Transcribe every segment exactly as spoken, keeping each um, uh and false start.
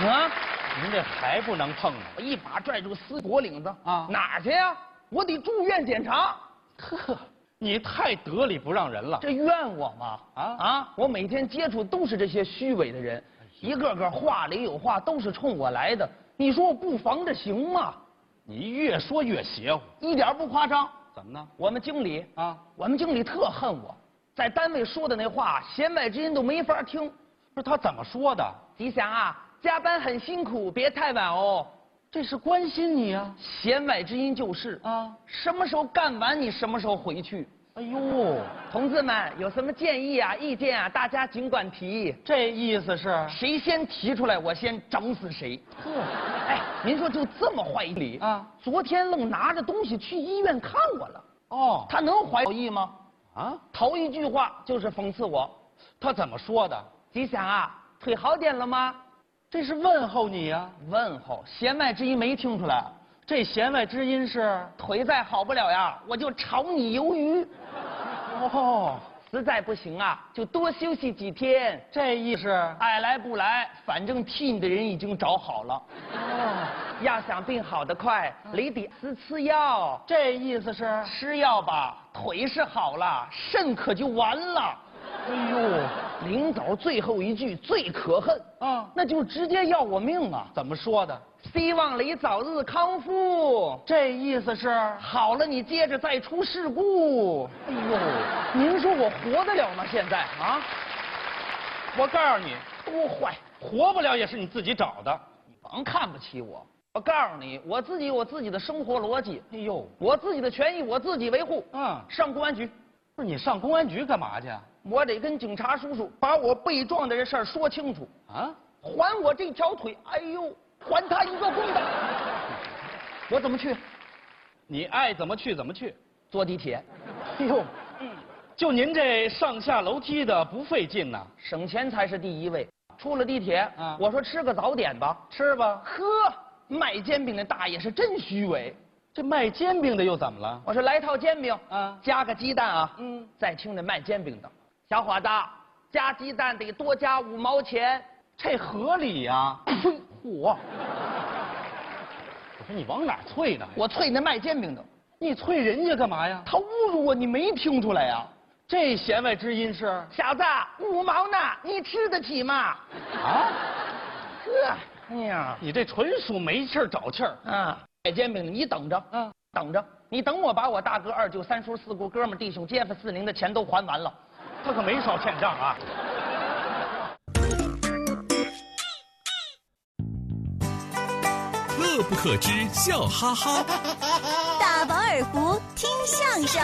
啊， 您这还不能碰呢？ 我一把拽住死脖领子啊哪儿去呀？我得住院检查。 呵，你太得理不让人了。 这怨我吗？ 啊啊！我每天接触都是这些虚伪的人，一个个话里有话，都是冲我来的。你说我不防着行吗？ 你越说越邪乎， 一点不夸张。 怎么呢？ 我们经理啊， 我们经理特恨我，在单位说的那话，弦外之音都没法听。 不是他怎么说的？ 吉祥啊，加班很辛苦，别太晚哦。 这是关心你啊。 弦外之音就是啊， 什么时候干完你什么时候回去。 哎呦， 同志们有什么建议啊、意见啊，大家尽管提。 这意思是谁先提出来，我先整死谁。 呵， 哎，您说就这么坏理啊？ 昨天愣拿着东西去医院看我了。 哦， 他能怀好意吗？ 啊， 头一句话就是讽刺我。 他怎么说的？ 吉祥啊，腿好点了吗？ 这是问候你呀、 问候，弦外之音没听出来。 这弦外之音是腿再好不了呀，我就炒你鱿鱼。 哦， 实在不行啊，就多休息几天。 这意思爱来不来，反正替你的人已经找好了。 哦， 要想病好得快，你得吃吃药。 这意思是吃药吧，腿是好了，肾可就完了。 哎呦， 临走最后一句最可恨啊， 那就是直接要我命啊！ 怎么说的？ 希望你早日康复。 这意思是好了，你接着再出事故。 哎呦， 您说我活得了吗？现在啊， 我告诉你， 多坏！ 活不了也是你自己找的。 你甭看不起我。我告诉你，我自己有我自己的生活逻辑。 哎呦， 我自己的权益我自己维护。 嗯， 上公安局， 不是你上公安局干嘛去？ 我得跟警察叔叔把我被撞的这事儿说清楚。 啊， 还我这条腿！哎呦，还他一个公道！我怎么去？ 你爱怎么去怎么去。 坐地铁。 哎呦， 嗯， 就您这上下楼梯的不费劲呐、 省钱才是第一位。出了地铁， 啊我说吃个早点吧， 吃吧。 呵，卖煎饼的大爷是真虚伪。 这卖煎饼的又怎么了？ 我说来套煎饼， 啊加个鸡蛋啊。 嗯， 再听那卖煎饼的，小伙子，加鸡蛋得多加五毛钱。 这合理呀、 呸！嚯！ 我说你往哪儿啐呢？ 我啐那卖煎饼的， 你啐人家干嘛呀？ 他侮辱我，你没听出来呀？ 这弦外之音是小子，五毛呢，你吃得起吗？ 啊？ 呵，哎呀， 你这纯属没气儿找气儿。 啊，卖煎饼的，你等着， 嗯， 等着，你等我把我大哥、二舅、三叔、四姑、哥们、弟兄、街坊、四邻的钱都还完了。 他可没少欠账啊。 乐不可支，笑哈哈。 大饱耳福，听相声，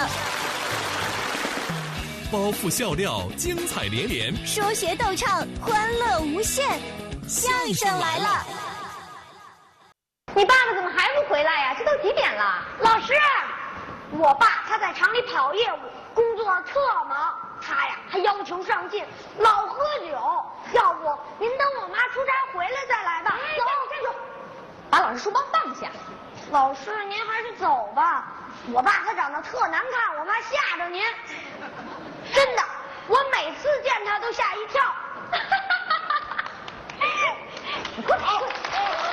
包袱笑料，精彩连连。 说学逗唱，欢乐无限。相声来了！ 你爸爸怎么还不回来呀？这都几点了？老师，我爸他在厂里跑业务，工作特忙，他呀还要求上进，老喝酒。要不您等我妈出差回来再来吧。走，站住！把老师书包放下。老师，您还是走吧。我爸他长得特难看，我怕吓着您。真的，我每次见他都吓一跳。你过来，过来。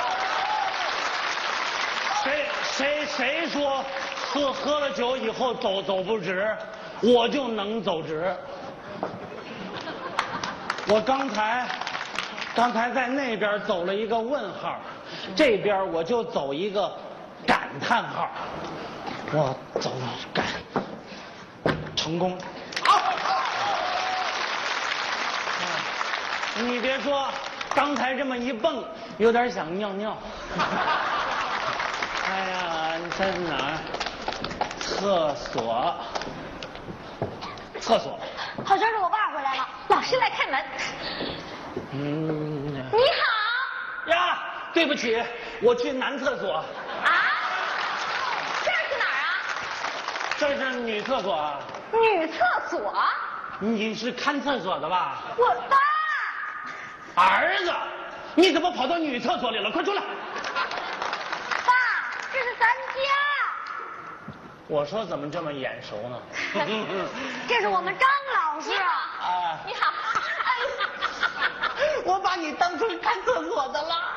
谁谁谁说喝喝了酒以后走走不直，我就能走直。我刚才刚才在那边走了一个问号，这边我就走一个感叹号。我走感成功。你别说，刚才这么一蹦，有点想尿尿。哎呀，你在哪儿？厕所。厕所。 好像是我爸回来了，老师来开门。 嗯。 你好。 呀，对不起，我去男厕所。 啊？这是哪儿啊？ 这是女厕所啊。 女厕所？ 你是看厕所的吧？ 我爸。 儿子，你怎么跑到女厕所里了？快出来！ 爸，这是咱家。 我说怎么这么眼熟呢？ 这是我们张老师。 啊， 你好。 我把你当成看厕所的了。